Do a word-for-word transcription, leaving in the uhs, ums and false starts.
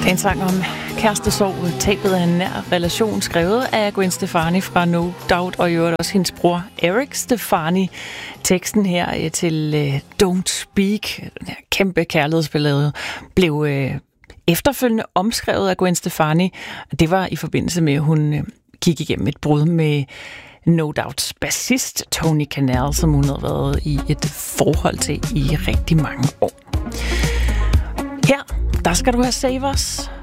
Det er en sang om kærestesorg, tabet af en nær relation, skrevet af Gwen Stefani fra No Doubt, og i øvrigt også hendes bror Eric Stefani. Teksten her til uh, Don't Speak, den her kæmpe kærlighedsballade, blev uh, efterfølgende omskrevet af Gwen Stefani. Det var i forbindelse med, at hun uh, gik igennem et brud med No Doubts bassist Tony Kanal, som hun havde været i et forhold til i rigtig mange år. Her, der skal du have Save Us